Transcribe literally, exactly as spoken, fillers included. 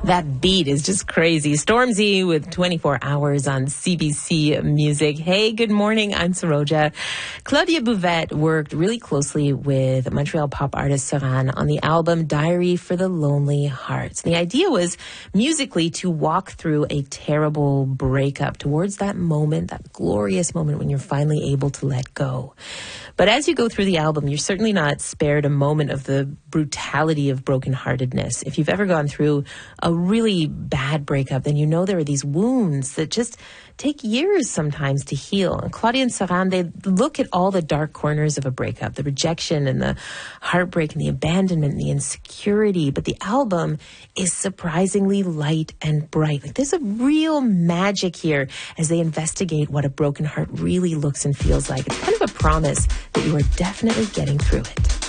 That beat is just crazy. Stormzy with twenty-four hours on C B C Music. Hey, good morning. I'm Saroja. Claudia Bouvette worked really closely with Montreal pop artist Saran on the album Diary for the Lonely Hearts. And the idea was musically to walk through a terrible breakup towards that moment, that glorious moment when you're finally able to let go. But as you go through the album, you're certainly not spared a moment of the brutality of brokenheartedness. If you've ever gone through a really bad breakup, then you know there are these wounds that just take years sometimes to heal. And Claudia and Saran, they look at all the dark corners of a breakup, the rejection and the heartbreak and the abandonment and the insecurity. But the album is surprisingly light and bright. Like there's a real magic here as they investigate what a broken heart really looks and feels like. It's kind of a promise that you are definitely getting through it.